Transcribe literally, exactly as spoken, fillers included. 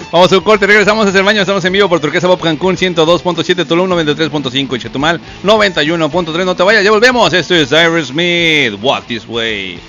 Vamos a un corte, regresamos desde el baño. Estamos en vivo por Turquesa Pop Cancún ciento dos punto siete, Tulum noventa y tres punto cinco y Chetumal noventa y uno punto tres. No te vayas, ya volvemos. Esto es Aerosmith, Walk This Way.